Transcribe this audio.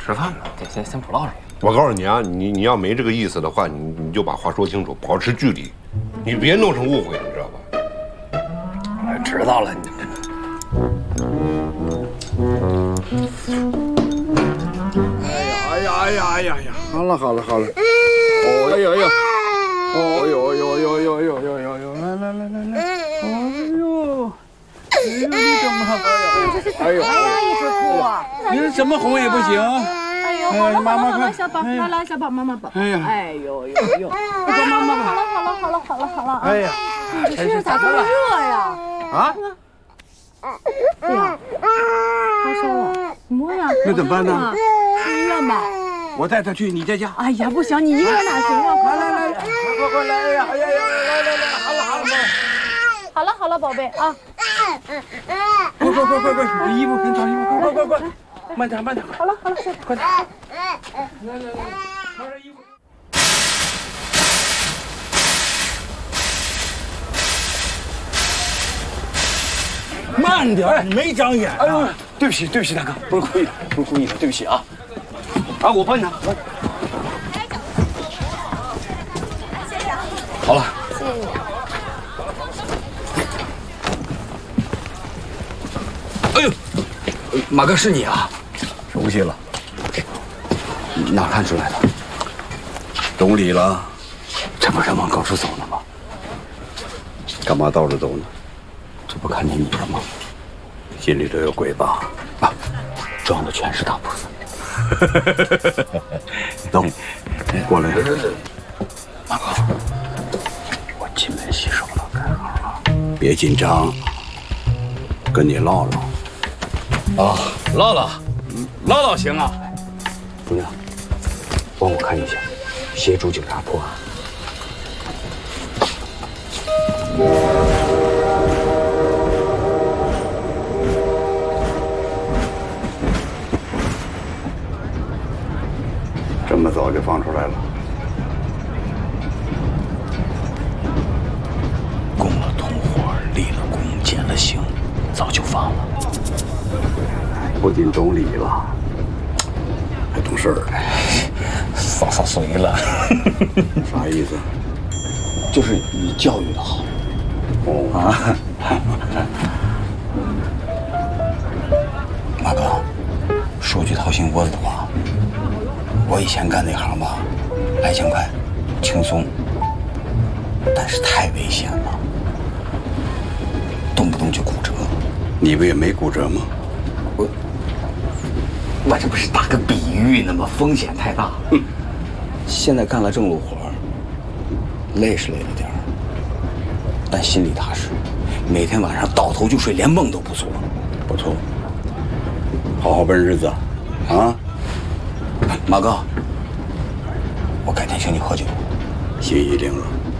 吃饭呢，先不唠这个。 我告诉你啊，你要没这个意思的话，你就把话说清楚，保持距离，你别弄成误会，你知道吧？ 哎，知道了。 哎呀！好了，哦哎呦，哦呦，来，哎呦，你怎么？哎呦， 一直哭啊！ 你怎么哄也不行。 哎呦，好了，小宝，来，小宝，妈妈抱。 哎呀， 哎呦，抱妈妈吧。好了。 哎呀， 你身上咋这么热呀？ 啊？ 哎呀，发烧了，你摸呀？ 那怎么办呢？ 去医院吧。 我带他去你这家。 哎呀，不行，你一个人哪行啊？ 来，快来！哎呀，来， 好了，宝贝啊。 快！衣服，找衣服，快！慢点。 好了， 快点。来，穿上衣服。慢点，你没长眼。哎呦，对不起，大哥，不是故意的，对不起啊。啊，我帮你拿。好了， 谢谢你。 哎呦，马哥是你啊？熟悉了，哪看出来的？懂礼了，这不是往高处走呢吗？干嘛倒着走呢？这不看见你了吗？心里头有鬼吧？啊，装的全是大菩萨。走，过来。马哥，我进门洗手了，盖好了。别紧张，跟你唠唠。啊，唠行啊。姑娘，帮我看一下，协助警察破案。这么早就放出来了？供了同伙，立了功，减了刑，早就放了。不仅懂礼了，还懂事儿。 洒随了。 啥意思？就是你教育的好。哦啊。马哥，说句掏心窝子的话，我以前干那行吧，来钱快，轻松，但是太危险了，动不动就骨折。你不也没骨折吗？我这不是打个比喻呢吗？风险太大。现在干了正路活，累是累了点儿，但心里踏实。每天晚上倒头就睡，连梦都不做。不错，好好奔日子，啊！马哥，我改天请你喝酒。心意领了。